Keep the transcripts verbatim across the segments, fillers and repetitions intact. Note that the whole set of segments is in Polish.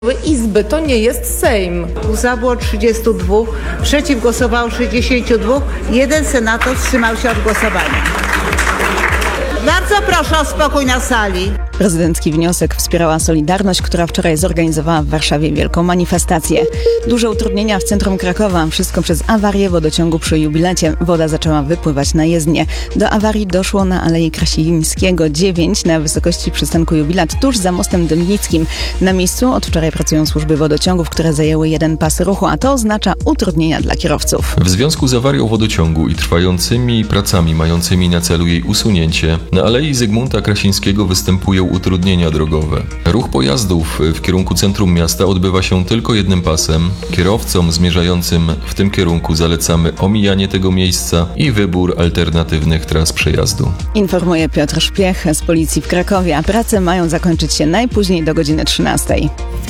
Izby, to nie jest Sejm. Za było trzydziestu dwóch, przeciw głosowało sześćdziesięciu dwóch, jeden senator wstrzymał się od głosowania. Bardzo proszę o spokój na sali. Prezydencki wniosek wspierała Solidarność, która wczoraj zorganizowała w Warszawie wielką manifestację. Duże utrudnienia w centrum Krakowa, wszystko przez awarię wodociągu przy Jubilecie. Woda zaczęła wypływać na jezdnię. Do awarii doszło na Alei Krasińskiego dziewięć na wysokości przystanku Jubilat, tuż za mostem Dębnickim. Na miejscu od wczoraj pracują służby wodociągów, które zajęły jeden pas ruchu, a to oznacza utrudnienia dla kierowców. W związku z awarią wodociągu i trwającymi pracami mającymi na celu jej usunięcie, na Alei Zygmunta Krasińskiego występują utrudnienia drogowe. Ruch pojazdów w kierunku centrum miasta odbywa się tylko jednym pasem. Kierowcom zmierzającym w tym kierunku zalecamy omijanie tego miejsca i wybór alternatywnych tras przejazdu. Informuje Piotr Szpiech z Policji w Krakowie, a prace mają zakończyć się najpóźniej do godziny trzynastej.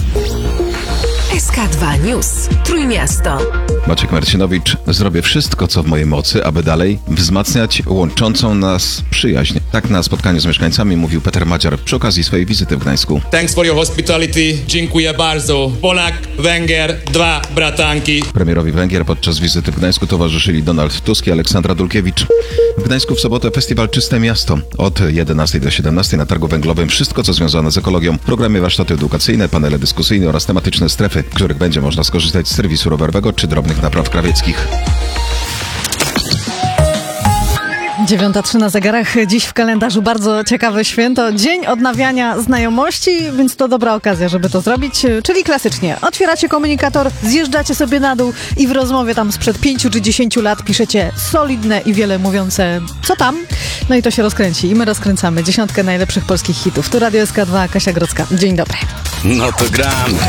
S K dwa News. Trójmiasto. Maciek Marcinowicz. Zrobię wszystko, co w mojej mocy, aby dalej wzmacniać łączącą nas przyjaźń. Tak na spotkaniu z mieszkańcami mówił Peter Madziar przy okazji swojej wizyty w Gdańsku. Thanks for your hospitality. Dziękuję bardzo. Polak, Węgier, dwa bratanki. Premierowi Węgier podczas wizyty w Gdańsku towarzyszyli Donald Tusk i Aleksandra Dulkiewicz. W Gdańsku w sobotę festiwal Czyste Miasto. Od jedenastej do siedemnastej na targu węglowym wszystko, co związane z ekologią. W programie warsztaty edukacyjne, panele dyskusyjne oraz tematyczne strefy, w których będzie można skorzystać z serwisu rowerowego czy drobnych napraw krawieckich. dziewiąta trzy na zegarach. Dziś w kalendarzu bardzo ciekawe święto. Dzień odnawiania znajomości, więc to dobra okazja, żeby to zrobić. Czyli klasycznie. Otwieracie komunikator, zjeżdżacie sobie na dół i w rozmowie tam sprzed pięciu czy dziesięciu lat piszecie solidne i wiele mówiące co tam. No i to się rozkręci. I my rozkręcamy dziesiątkę najlepszych polskich hitów. Tu Radio S K dwa, Kasia Grodzka. Dzień dobry. No to gramy.